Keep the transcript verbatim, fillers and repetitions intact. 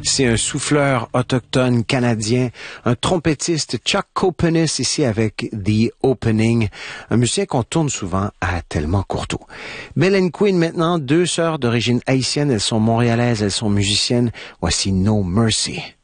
C'est un souffleur autochtone canadien, un trompettiste Chuck Copenis ici avec The Opening, un musicien qu'on tourne souvent à Tellement Courteau. Mel Queen maintenant, deux sœurs d'origine haïtienne, elles sont montréalaises, elles sont musiciennes. Voici No Mercy.